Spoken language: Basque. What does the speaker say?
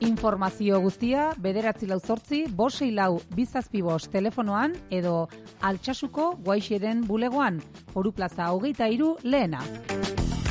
Informazio guztia 948-564-265 telefonoan edo Altsasuko Guaixiren bulegoan, Foru Plaza 23 lehena.